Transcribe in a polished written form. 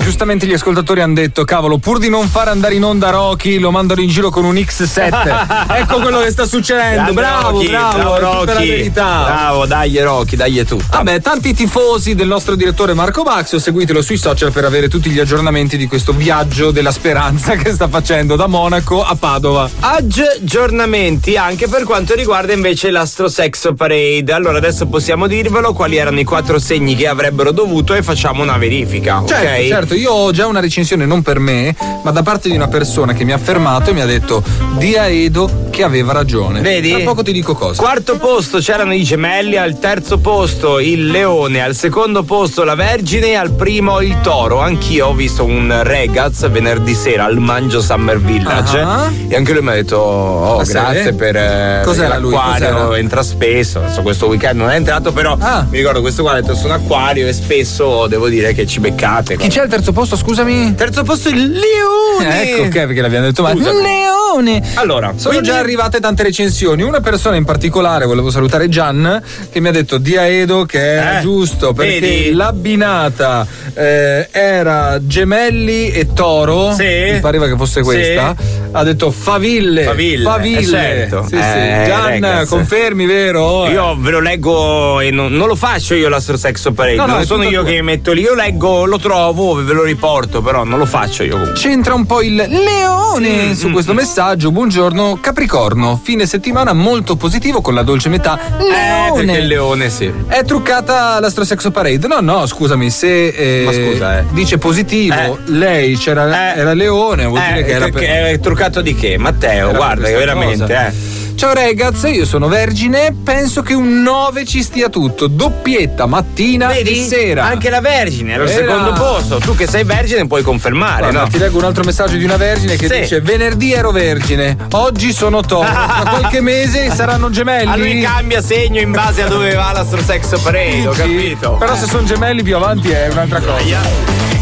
giustamente gli ascoltatori hanno detto: cavolo, pur di non far andare in onda Rocky, lo mandano in giro con un X7. Ecco quello che sta succedendo. Bravo Rocky, bravo Rocky. tutta la verità. Bravo, dai Rocky, dai tu. Vabbè, tanti tifosi del nostro direttore Marco Baxio, seguitelo sui social per avere tutti gli aggiornamenti di questo viaggio della speranza che sta facendo da Monaco a Padova. Aggiornamenti anche per quanto riguarda invece l'Astro Sex Parade. Allora adesso possiamo dirvelo quali erano i 4 segni che avrebbero dovuto e facciamo una verifica. Certo, ok? certo, io ho già una recensione non per me, ma da parte di una persona che mi ha fermato e mi ha detto: di a Edo che aveva ragione. Vedi? Tra poco ti dico cosa. Quarto posto c'erano i gemelli, al terzo posto il leone, al secondo posto la vergine e al primo il toro. Anch'io ho visto un ragazz venerdì sera al Mangio Summer Village e anche lui mi ha detto grazie per Cos'era lui? l'acquario, Cos'era? entra spesso. Adesso questo weekend non è entrato, però mi ricordo questo qua ha detto sono acquario e spesso devo dire che ci beccate. Chi c'è al terzo posto, scusami? Terzo posto il leone. Ecco, ok, perché l'abbiamo detto male. Scusami. Leone. Allora, sono già arrivate tante recensioni. Una persona in particolare, volevo salutare Gian, che mi ha detto di a Edo che era giusto perché vedi? l'abbinata era gemelli e toro. Sì. Mi pareva che fosse questa. Sì. Ha detto faville. Certo. Sì, Gian, ragazzi. confermi, vero? Io ve lo leggo e non lo faccio io l'Astro Sex Parade. No, non sono è io tutto che mi metto lì, io leggo, lo trovo, ve lo riporto, però non lo faccio io comunque. C'entra un po' il leone su questo messaggio. Buongiorno Capricorno, fine settimana molto positivo con la dolce metà leone. Perché il leone sì. È truccata l'Astro Sex Parade? No, scusami, se Ma scusa, dice positivo, lei era leone, vuol dire che era è truccato di che? Matteo, era guarda che questa veramente cosa. Ciao ragazzi, io sono vergine, penso che un 9 ci stia tutto, doppietta mattina Vedi? e sera. Anche la vergine era al Era. secondo posto. Tu che sei vergine puoi confermare, Guarda, no? ti leggo un altro messaggio di una vergine che Sì. dice: venerdì ero vergine, oggi sono toro, tra qualche mese saranno gemelli. A lui cambia segno in base a dove va l'Astro Sex Parade, ho capito. Però se sono gemelli più avanti è un'altra cosa.